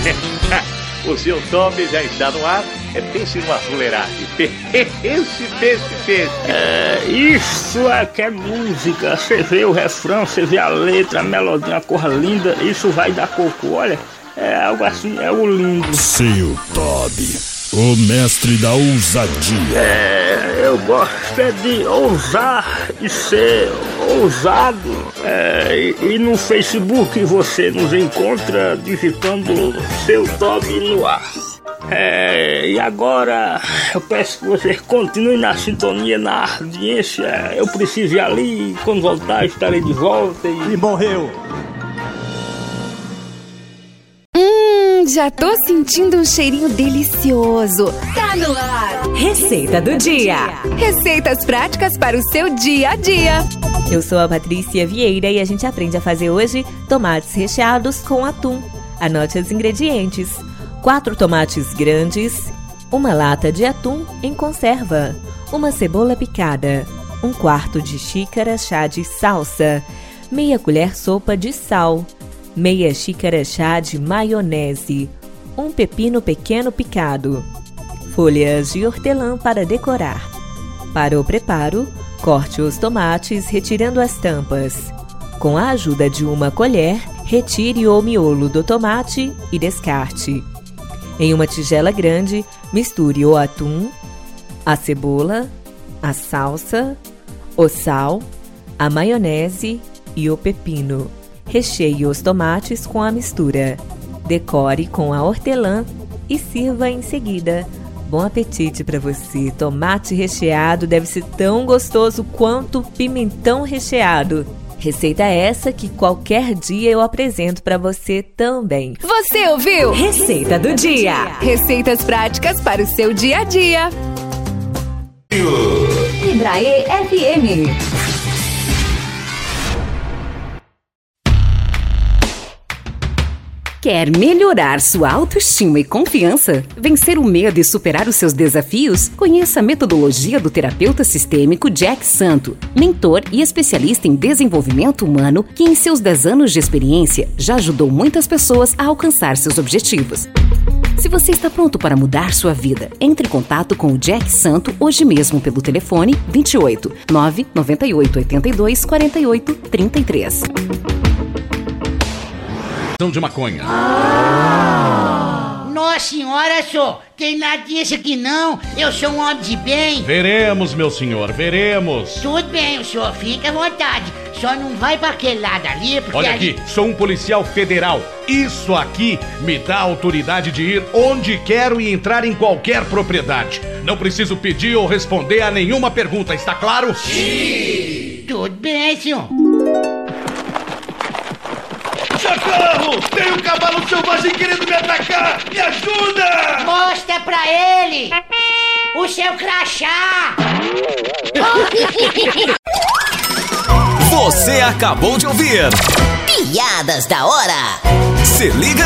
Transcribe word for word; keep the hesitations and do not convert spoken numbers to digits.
O seu Toby já está no ar. É, pense numa fuleiragem. Pense, pense, pense. É, isso é que é música. Você vê o refrão, você vê a letra, a melodia, a cor linda. Isso vai dar coco. Olha, é algo assim, é o lindo. Seu Toby, o mestre da ousadia. É, eu gosto é de ousar e ser ousado. É, e, e no Facebook você nos encontra digitando Seu Toby no ar. É, e agora eu peço que vocês continuem na sintonia, na audiência. Eu preciso ir ali, quando voltar estarei de volta e... E morreu. Hum, já tô sentindo um cheirinho delicioso. Tá no ar. Receita do dia. Receitas práticas para o seu dia a dia. Eu sou a Patrícia Vieira e a gente aprende a fazer hoje tomates recheados com atum. Anote os ingredientes. Quatro tomates grandes, uma lata de atum em conserva, uma cebola picada, um quarto de xícara chá de salsa, meia colher sopa de sal, meia xícara chá de maionese, um pepino pequeno picado, folhas de hortelã para decorar. Para o preparo, corte os tomates retirando as tampas. Com a ajuda de uma colher, retire o miolo do tomate e descarte. Em uma tigela grande, misture o atum, a cebola, a salsa, o sal, a maionese e o pepino. Recheie os tomates com a mistura. Decore com a hortelã e sirva em seguida. Bom apetite para você! Tomate recheado deve ser tão gostoso quanto pimentão recheado. Receita essa que qualquer dia eu apresento para você também. Você ouviu? Receita do dia. Receitas práticas para o seu dia a dia. Embraer F M. Quer melhorar sua autoestima e confiança? Vencer o medo e superar os seus desafios? Conheça a metodologia do terapeuta sistêmico Jack Santo, mentor e especialista em desenvolvimento humano que em seus dez anos de experiência já ajudou muitas pessoas a alcançar seus objetivos. Se você está pronto para mudar sua vida, entre em contato com o Jack Santo hoje mesmo pelo telefone vinte e oito, nove nove oito oito dois, quatro oito três três. De maconha. Ah. Nossa senhora, senhor, tem nada disso aqui não. Eu sou um homem de bem. Veremos, meu senhor, veremos. Tudo bem, o senhor fica à vontade. Só não vai para aquele lado ali, porque olha ali... aqui, sou um policial federal. Isso aqui me dá a autoridade de ir onde quero e entrar em qualquer propriedade. Não preciso pedir ou responder a nenhuma pergunta, está claro? Sim. Tudo bem, senhor. Socorro! Tem um cavalo selvagem querendo me atacar! Me ajuda! Mostra pra ele o seu crachá! Você acabou de ouvir Piadas da Hora. Se liga